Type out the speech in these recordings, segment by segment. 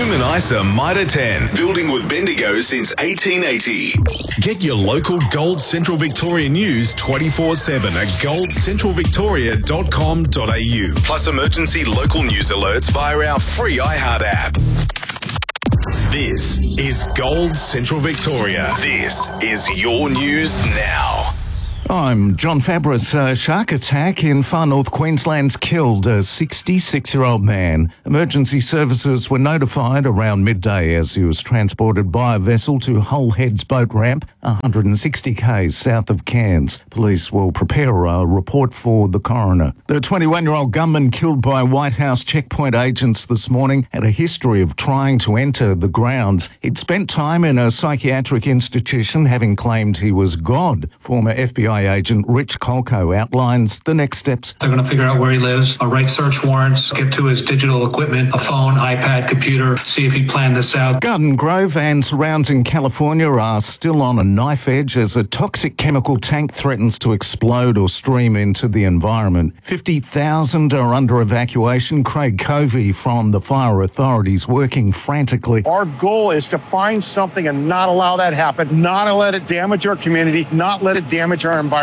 Human ISA Mitre 10, building with Bendigo since 1880. Get your local Gold Central Victoria news 24/7 at goldcentralvictoria.com.au. Plus emergency local news alerts via our free iHeart app. This is Gold Central Victoria. This is your news now. I'm John Fabris. A shark attack in far north Queensland's killed a 66-year-old man. Emergency services were notified around midday as he was transported by a vessel to Hull Heads boat ramp, 160 k's south of Cairns. Police will prepare a report for the coroner. The 21-year-old gunman killed by White House checkpoint agents this morning had a history of trying to enter the grounds. He'd spent time in a psychiatric institution, having claimed he was God. Former FBI agent Rich Colco outlines the next steps. They're going to figure out where he lives, write search warrants, get to his digital equipment, a phone, iPad, computer, see if he planned this out. Garden Grove and surrounds in California are still on a knife edge as a toxic chemical tank threatens to explode or stream into the environment. 50,000 are under evacuation. Craig Covey from the fire authorities working frantically. Our goal is to find something and not allow that happen, not to let it damage our community, not let it damage our environment.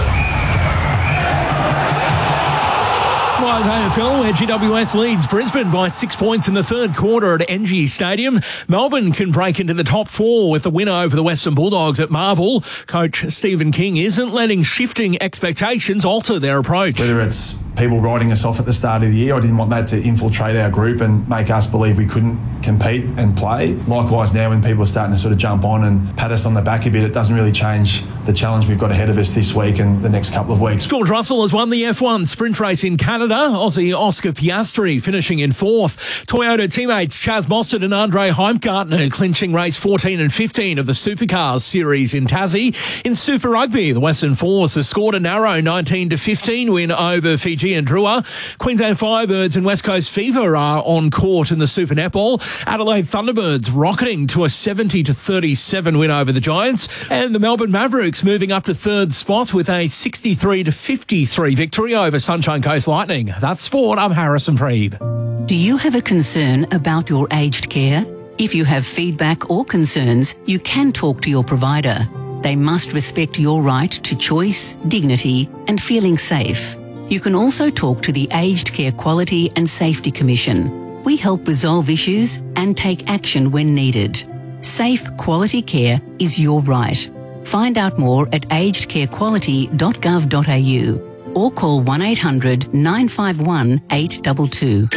Live AFL, where GWS leads Brisbane by 6 points in the third quarter at NG Stadium. Melbourne can break into the top four with a win over the Western Bulldogs at Marvel. Coach Stephen King isn't letting shifting expectations alter their approach. Whether it's people writing us off at the start of the year, I didn't want that to infiltrate our group and make us believe we couldn't compete and play. Likewise now, when people are starting to sort of jump on and pat us on the back a bit, it doesn't really change the challenge we've got ahead of us this week and the next couple of weeks. George Russell has won the F1 sprint race in Canada. Aussie Oscar Piastri finishing in fourth. Toyota teammates Chaz Mostert and Andre Heimgartner clinching race 14 and 15 of the Supercars series in Tassie. In Super Rugby, the Western Force has scored a narrow 19-15 win over Fiji and Drua. Queensland Firebirds and West Coast Fever are on court in the Super Netball. Adelaide Thunderbirds rocketing to a 70-37 win over the Giants. And the Melbourne Mavericks moving up to third spot with a 63-53 victory over Sunshine Coast Lightning. That's sport. I'm Harrison Preeb. Do you have a concern about your aged care? If you have feedback or concerns, you can talk to your provider. They must respect your right to choice, dignity, and feeling safe. You can also talk to the Aged Care Quality and Safety Commission. We help resolve issues and take action when needed. Safe, quality care is your right. Find out more at agedcarequality.gov.au or call 1800 951 822.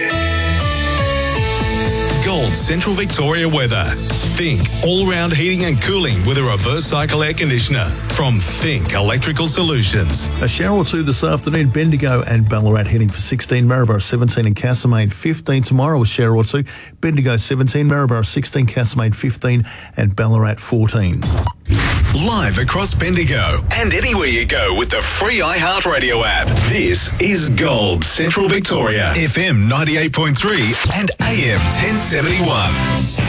Gold Central Victoria weather. Think all-round heating and cooling with a reverse cycle air conditioner from Think Electrical Solutions. A shower or two this afternoon. Bendigo and Ballarat heading for 16, Maryborough 17 and Castlemaine 15. Tomorrow a shower or two. Bendigo 17, Maryborough 16, Castlemaine 15 and Ballarat 14. Live across Bendigo and anywhere you go with the free iHeartRadio app. This is Gold Central Victoria, FM 98.3 and AM 1071.